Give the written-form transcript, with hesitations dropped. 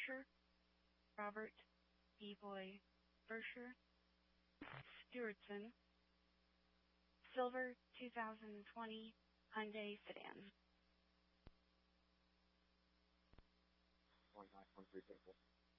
Bersher, Robert B. Boy Bersher, Stewardson, silver 2020 Hyundai sedan. 29.3